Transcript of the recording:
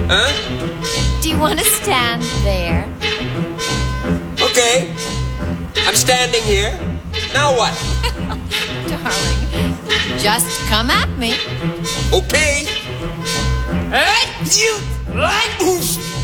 Huh? Do you want to stand there? Okay. I'm standing here. Now what? Darling, just come at me. Okay. You.